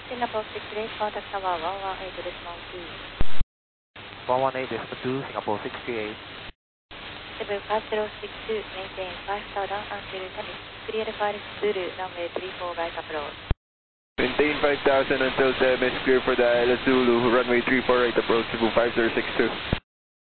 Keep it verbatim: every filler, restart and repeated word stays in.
Singapore six eight, contact tower one one eight decimal two. one one eight decimal two, Singapore six three eight. seven five zero six two, maintain five thousand until Tennis. Clear five Zulu, runway three four right approach. Maintain five thousand until Temis, clear for the Isla Zulu, runway three four right approach, Cebu five zero six two.